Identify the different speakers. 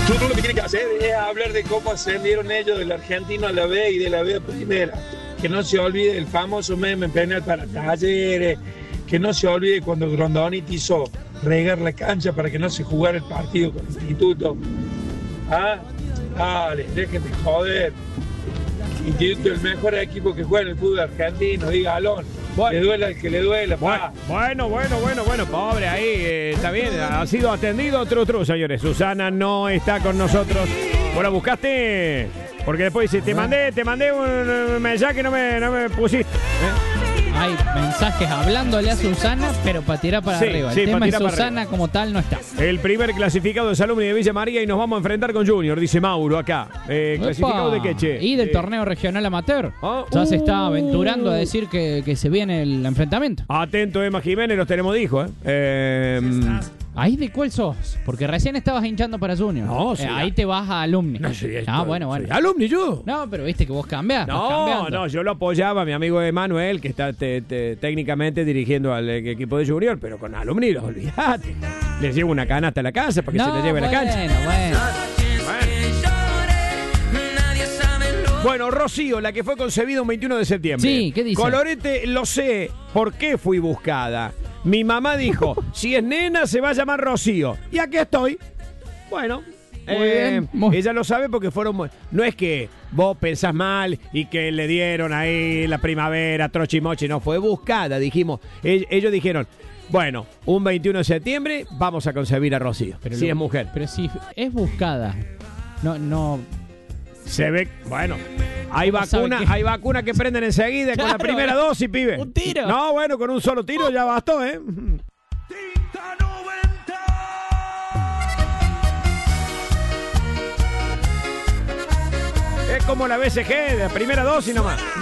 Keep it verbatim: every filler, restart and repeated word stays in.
Speaker 1: Tú lo que tienes que hacer es hablar de cómo ascendieron ellos del argentino a la B y de la B a primera. Que no se olvide el famoso meme penal para Talleres. Que no se olvide cuando Grondoni hizo regar la cancha para que no se jugara el partido con el Instituto. Ah, dale, déjenme joder. Instituto es el mejor equipo que juega en el fútbol argentino, diga Alon. Bueno. Le duela al que le duela, pa.
Speaker 2: Bueno, bueno, bueno, bueno, pobre ahí, eh, está bien, ha sido atendido, tru, tru, señores. Susana no está con nosotros. ¿Vos la buscaste? Porque después dice, te mandé, te mandé un mensaje que no me, no me pusiste. ¿eh?
Speaker 3: Hay mensajes hablándole a Susana, pero para tirar para
Speaker 2: sí,
Speaker 3: arriba. El
Speaker 2: sí,
Speaker 3: tema es Susana
Speaker 2: arriba.
Speaker 3: Como tal no está.
Speaker 2: El primer clasificado de Alumni de Villa María y nos vamos a enfrentar con Junior, dice Mauro acá. Eh, ¿Clasificado de qué, che?
Speaker 3: Y del
Speaker 2: eh,
Speaker 3: torneo regional amateur.
Speaker 2: Oh,
Speaker 3: ya uh, se está
Speaker 2: uh,
Speaker 3: aventurando a decir que, que se viene el enfrentamiento.
Speaker 2: Atento, Emma Jiménez, los tenemos, dijo. ¿eh? eh
Speaker 3: ¿Ahí de cuál sos? Porque recién estabas hinchando para Junior.
Speaker 2: No, sí,
Speaker 3: eh, ahí te vas a Alumni.
Speaker 2: No, sí,
Speaker 3: ah, bueno, bueno.
Speaker 2: ¿Alumni yo?
Speaker 3: No, pero viste que vos cambiás.
Speaker 2: No, no, yo lo apoyaba a mi amigo Emanuel, que está te, te, técnicamente dirigiendo al equipo de Junior, pero con Alumni, los olvidate. Les llevo una canasta a la casa para que
Speaker 3: no,
Speaker 2: se la lleve
Speaker 3: bueno,
Speaker 2: a la cancha.
Speaker 3: Bueno, bueno.
Speaker 2: Bueno, Rocío, la que fue concebida un veintiuno de septiembre.
Speaker 3: Sí, ¿qué dice?
Speaker 2: Colorete, lo sé. ¿Por qué fui buscada? Mi mamá dijo, si es nena se va a llamar Rocío. Y aquí estoy. Bueno,
Speaker 3: muy
Speaker 2: eh,
Speaker 3: bien, muy...
Speaker 2: ella lo sabe porque fueron... Muy... No es que vos pensás mal y que le dieron ahí la primavera, trochimochi. No, fue buscada, dijimos. Ellos dijeron, bueno, un veintiuno de septiembre vamos a concebir a Rocío.
Speaker 3: Pero
Speaker 2: si
Speaker 3: lo...
Speaker 2: es mujer.
Speaker 3: Pero si es buscada. No, no...
Speaker 2: Se ve, bueno, hay vacunas, hay vacunas que prenden enseguida, claro, con la primera dosis, pibe.
Speaker 3: Un tiro.
Speaker 2: No, bueno, con un solo tiro ya bastó, ¿eh? Es como la B C G, de la primera dosis nomás.